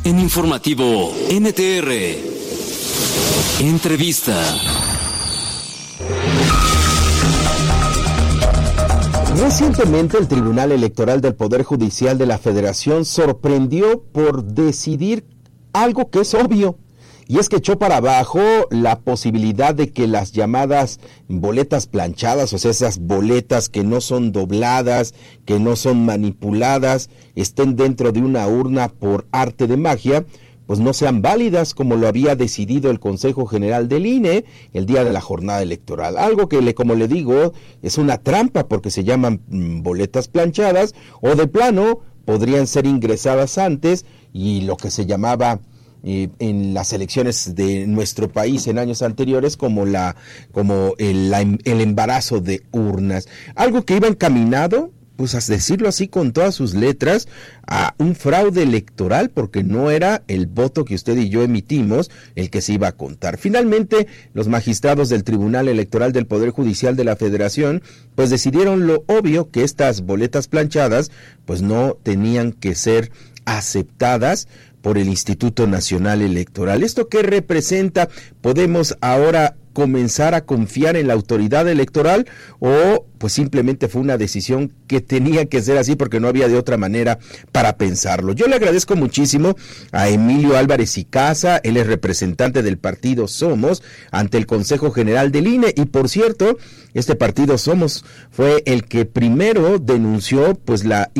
En Informativo NTR. Entrevista. Recientemente, el Tribunal Electoral del Poder Judicial de la Federación sorprendió por decidir algo que es obvio, y es que echó para abajo la posibilidad de que las llamadas boletas planchadas, o sea, esas boletas que no son dobladas, que no son manipuladas, estén dentro de una urna por arte de magia, pues no sean válidas como lo había decidido el Consejo General del INE el día de la jornada electoral. Algo que, como le digo, es una trampa porque se llaman boletas planchadas, o de plano podrían ser ingresadas antes, y lo que se llamaba en las elecciones de nuestro país en años anteriores como el embarazo de urnas. Algo que iba encaminado, pues a decirlo así con todas sus letras, a un fraude electoral, porque no era el voto que usted y yo emitimos el que se iba a contar. Finalmente, los magistrados del Tribunal Electoral del Poder Judicial de la Federación, pues decidieron lo obvio, que estas boletas planchadas, pues no tenían que ser aceptadas por el Instituto Nacional Electoral. ¿Esto qué representa? ¿Podemos ahora comenzar a confiar en la autoridad electoral, o pues simplemente fue una decisión que tenía que ser así porque no había de otra manera para pensarlo? Yo le agradezco muchísimo a Emilio Álvarez y Casa, él es representante del partido Somos ante el Consejo General del INE, y por cierto, este partido Somos fue el que primero denunció pues la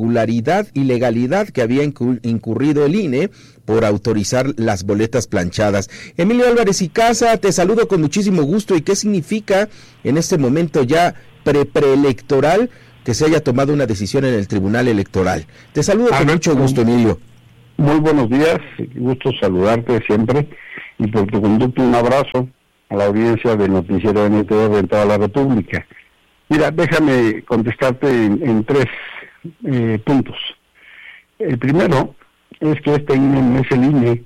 ilegalidad que había incurrido el INE por autorizar las boletas planchadas. Emilio Álvarez y Casa, te saludo con muchísimo gusto. ¿Y qué significa en este momento ya preelectoral que se haya tomado una decisión en el Tribunal Electoral? Te saludo con mucho gusto, Emilio. Muy buenos días, gusto saludarte siempre, y por tu conducta un abrazo a la audiencia del noticiero NTR en toda la República. Mira, déjame contestarte en tres puntos. El primero es que este INE no es el INE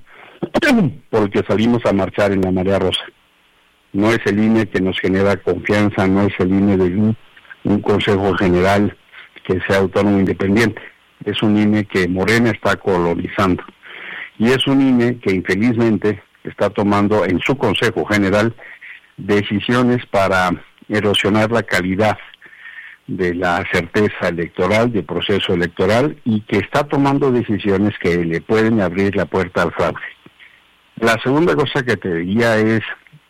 por el que salimos a marchar en la Marea Rosa. No es el INE que nos genera confianza, no es el INE de un Consejo General que sea autónomo e independiente. Es un INE que Morena está colonizando. Y es un INE que infelizmente está tomando en su Consejo General decisiones para erosionar la calidad de la certeza electoral, del proceso electoral, y que está tomando decisiones que le pueden abrir la puerta al fraude. La segunda cosa que te diría es,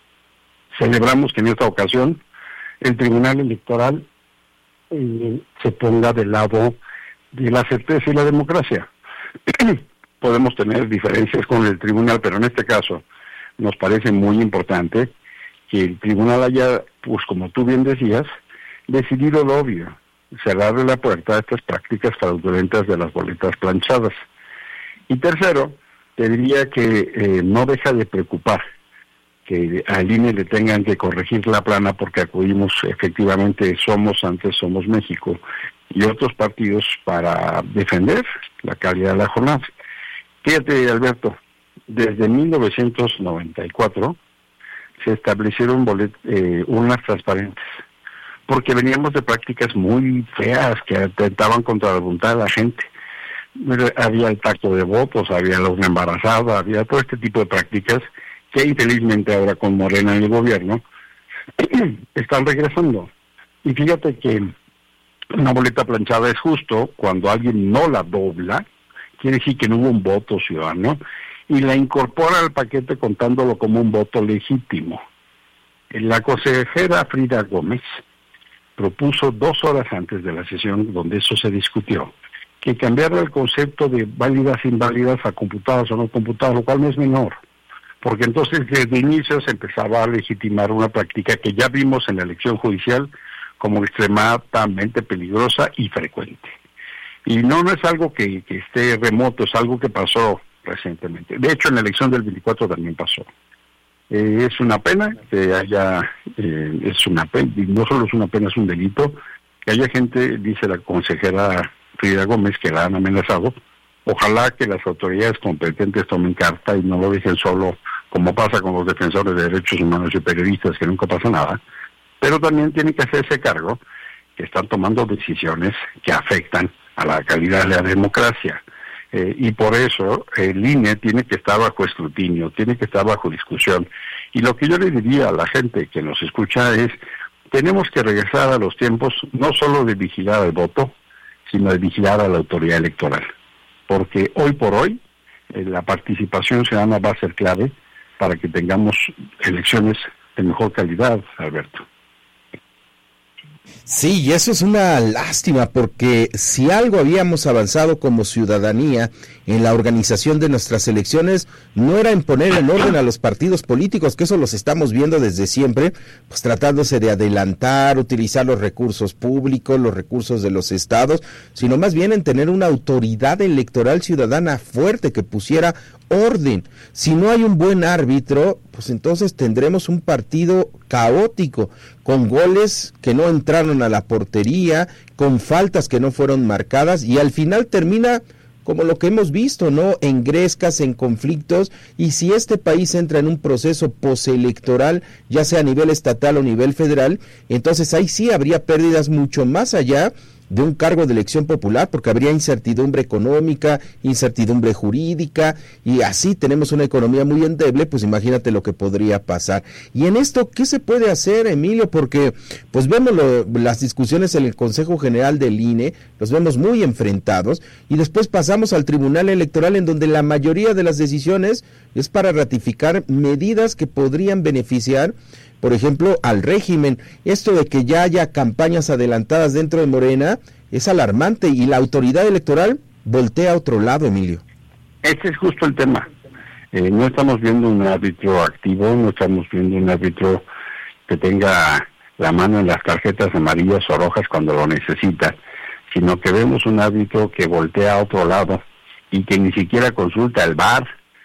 celebramos que en esta ocasión el Tribunal Electoral se ponga del lado de la certeza y la democracia. Podemos tener diferencias con el Tribunal, pero en este caso nos parece muy importante que el Tribunal haya, pues como tú bien decías, decidido lo obvio, cerrarle la puerta a estas prácticas fraudulentas de las boletas planchadas. Y tercero, te diría que no deja de preocupar que al INE le tengan que corregir la plana porque acudimos efectivamente antes Somos México y otros partidos para defender la calidad de la jornada. Fíjate, Alberto, desde 1994 se establecieron urnas transparentes, porque veníamos de prácticas muy feas que atentaban contra la voluntad de la gente. Había el tacto de votos, había la urna embarazada, había todo este tipo de prácticas que infelizmente ahora con Morena en el gobierno están regresando. Y fíjate que una boleta planchada es justo cuando alguien no la dobla, quiere decir que no hubo un voto ciudadano, y la incorpora al paquete contándolo como un voto legítimo. La consejera Frida Gómez propuso 2 horas antes de la sesión donde eso se discutió, que cambiara el concepto de válidas e inválidas a computadas o no computadas, lo cual no es menor, porque entonces desde inicio se empezaba a legitimar una práctica que ya vimos en la elección judicial como extremadamente peligrosa y frecuente. Y no es algo que esté remoto, es algo que pasó recientemente. De hecho, en la elección del 24 también pasó. Es una pena que haya, no solo es una pena, es un delito, que haya gente, dice la consejera Frida Gómez, que la han amenazado. Ojalá que las autoridades competentes tomen carta y no lo dejen solo, como pasa con los defensores de derechos humanos y periodistas, que nunca pasa nada, pero también tienen que hacerse cargo que están tomando decisiones que afectan a la calidad de la democracia. y por eso el INE tiene que estar bajo escrutinio, tiene que estar bajo discusión. Y lo que yo le diría a la gente que nos escucha es, tenemos que regresar a los tiempos no solo de vigilar al voto, sino de vigilar a la autoridad electoral. Porque hoy por hoy la participación ciudadana va a ser clave para que tengamos elecciones de mejor calidad, Alberto. Sí, y eso es una lástima, porque si algo habíamos avanzado como ciudadanía en la organización de nuestras elecciones, no era en poner en orden a los partidos políticos, que eso los estamos viendo desde siempre, pues tratándose de adelantar, utilizar los recursos públicos, los recursos de los estados, sino más bien en tener una autoridad electoral ciudadana fuerte que pusiera orden. Si no hay un buen árbitro, pues entonces tendremos un partido caótico, con goles que no entraron a la portería, con faltas que no fueron marcadas, y al final termina como lo que hemos visto, ¿no? En grescas, en conflictos, y si este país entra en un proceso postelectoral, ya sea a nivel estatal o nivel federal, entonces ahí sí habría pérdidas mucho más allá de un cargo de elección popular, porque habría incertidumbre económica, incertidumbre jurídica, y así tenemos una economía muy endeble, pues imagínate lo que podría pasar. Y en esto, ¿qué se puede hacer, Emilio? Porque pues vemos las discusiones en el Consejo General del INE, los vemos muy enfrentados, y después pasamos al Tribunal Electoral, en donde la mayoría de las decisiones es para ratificar medidas que podrían beneficiar, por ejemplo, al régimen. Esto de que ya haya campañas adelantadas dentro de Morena es alarmante, y la autoridad electoral voltea a otro lado, Emilio. Este es justo el tema. No estamos viendo un árbitro activo, no estamos viendo un árbitro que tenga la mano en las tarjetas amarillas o rojas cuando lo necesita, sino que vemos un árbitro que voltea a otro lado y que ni siquiera consulta el VAR.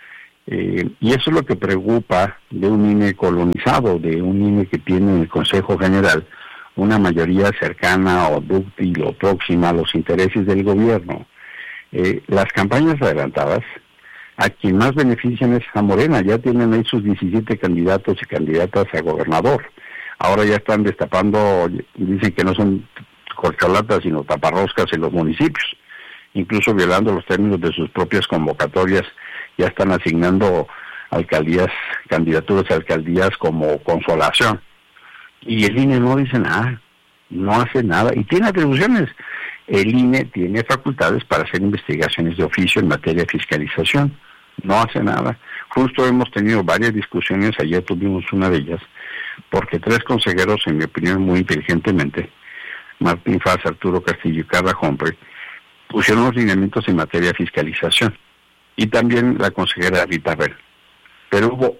Y eso es lo que preocupa de un INE colonizado, de un INE que tiene en el Consejo General una mayoría cercana o dúctil o próxima a los intereses del gobierno. Las campañas adelantadas, a quien más benefician es a Morena. Ya tienen ahí sus 17 candidatos y candidatas a gobernador. Ahora ya están destapando, dicen que no son corcholatas sino taparroscas en los municipios, incluso violando los términos de sus propias convocatorias. Ya están asignando alcaldías, candidaturas a alcaldías como consolación. Y el INE no dice nada, no hace nada, y tiene atribuciones. El INE tiene facultades para hacer investigaciones de oficio en materia de fiscalización, no hace nada. Justo hemos tenido varias discusiones, ayer tuvimos una de ellas, porque 3 consejeros, en mi opinión muy inteligentemente, Martín Faz, Arturo Castillo y Carla Humphrey, pusieron los lineamientos en materia de fiscalización. Y también la consejera Rita Bell. Pero hubo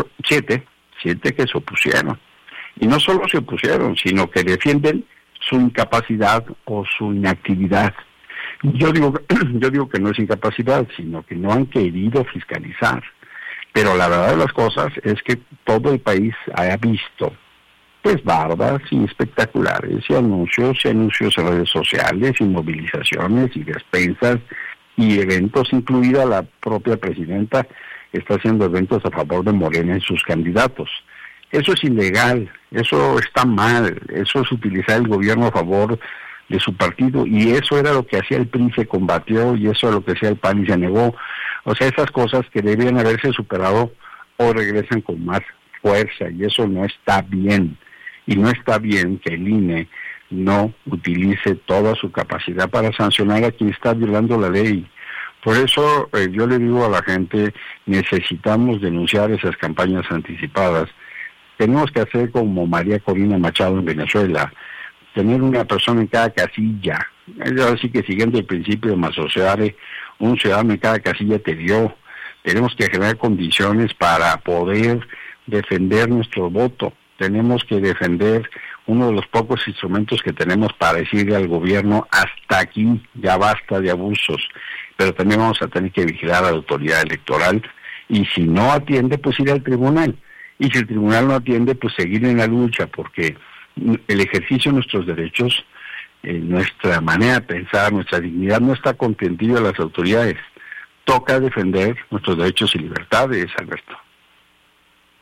7 que se opusieron. Y no solo se opusieron, sino que defienden su incapacidad o su inactividad. Yo digo que no es incapacidad, sino que no han querido fiscalizar. Pero la verdad de las cosas es que todo el país ha visto pues bardas y espectaculares y anuncios en redes sociales y movilizaciones y despensas y eventos, incluida la propia presidenta está haciendo eventos a favor de Morena y sus candidatos. Eso es ilegal, eso está mal, eso es utilizar el gobierno a favor de su partido, y eso era lo que hacía el PRI, se combatió, y eso es lo que hacía el PAN y se negó. O sea, esas cosas que debían haberse superado o regresan con más fuerza, y eso no está bien. Y no está bien que el INE no utilice toda su capacidad para sancionar a quien está violando la ley. Por eso yo le digo a la gente, necesitamos denunciar esas campañas anticipadas. Tenemos que hacer como María Corina Machado en Venezuela, tener una persona en cada casilla. Así que siguiendo el principio de Massociare, un ciudadano en cada casilla te dio. Tenemos que generar condiciones para poder defender nuestro voto. Tenemos que defender uno de los pocos instrumentos que tenemos para decirle al gobierno, hasta aquí, ya basta de abusos. Pero también vamos a tener que vigilar a la autoridad electoral, y si no atiende, pues ir al tribunal. Y si el tribunal no atiende, pues seguir en la lucha, porque el ejercicio de nuestros derechos, nuestra manera de pensar, nuestra dignidad no está contendida a las autoridades. Toca defender nuestros derechos y libertades, Alberto.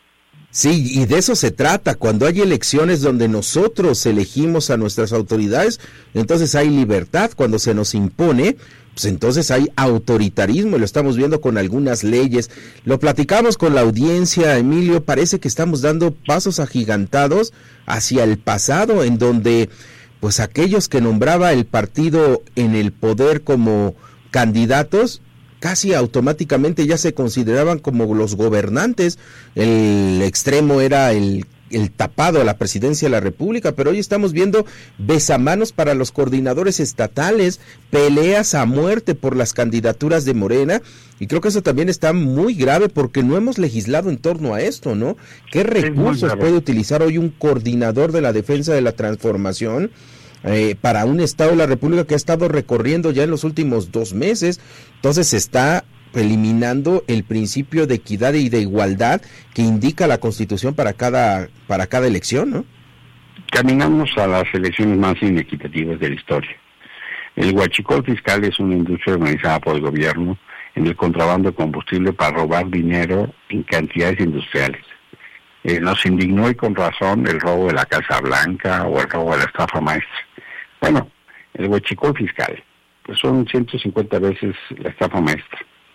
Sí, y de eso se trata. Cuando hay elecciones donde nosotros elegimos a nuestras autoridades, entonces hay libertad. Cuando se nos impone, pues entonces hay autoritarismo, y lo estamos viendo con algunas leyes. Lo platicamos con la audiencia, Emilio, parece que estamos dando pasos agigantados hacia el pasado, en donde pues aquellos que nombraba el partido en el poder como candidatos, casi automáticamente ya se consideraban como los gobernantes. El extremo era el tapado a la presidencia de la República, pero hoy estamos viendo besamanos para los coordinadores estatales, peleas a muerte por las candidaturas de Morena, y creo que eso también está muy grave porque no hemos legislado en torno a esto, ¿no? ¿Qué recursos puede utilizar hoy un coordinador de la defensa de la transformación para un estado de la República que ha estado recorriendo ya en los últimos 2 meses? Entonces se está eliminando el principio de equidad y de igualdad que indica la Constitución para cada elección, ¿no? Caminamos a las elecciones más inequitativas de la historia. El huachicol fiscal es una industria organizada por el gobierno en el contrabando de combustible para robar dinero en cantidades industriales. Nos indignó, y con razón, el robo de la Casa Blanca o el robo de la estafa maestra. Bueno, el huachicol fiscal, pues son 150 veces la estafa maestra.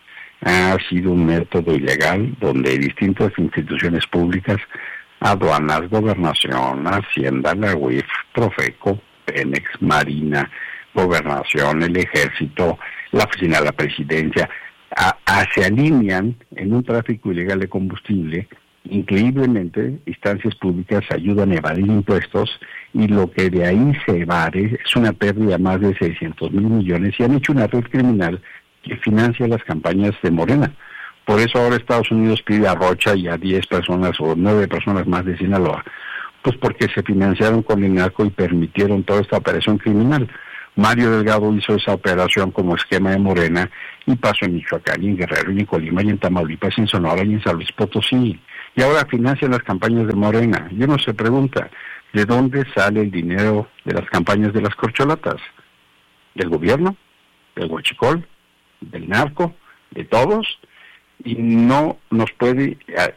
Ha sido un método ilegal donde distintas instituciones públicas, aduanas, gobernación, Hacienda, la UIF, Profeco, Pemex, Marina, Gobernación, el Ejército, la Oficina de la Presidencia, se alinean en un tráfico ilegal de combustible. Increíblemente, instancias públicas ayudan a evadir impuestos, y lo que de ahí se evade es una pérdida de más de 600,000 millones, y han hecho una red criminal que financia las campañas de Morena. Por eso ahora Estados Unidos pide a Rocha y a 10 personas o 9 personas más de Sinaloa, pues porque se financiaron con el narco y permitieron toda esta operación criminal. Mario Delgado hizo esa operación como esquema de Morena y pasó en Michoacán, y en Guerrero, y en Colima, y en Tamaulipas, y en Sonora, y en San Luis Potosí. Y ahora financian las campañas de Morena. Y uno se pregunta, ¿de dónde sale el dinero de las campañas de las corcholatas? ¿Del gobierno? ¿Del huachicol? ¿Del narco? ¿De todos? Y no nos puede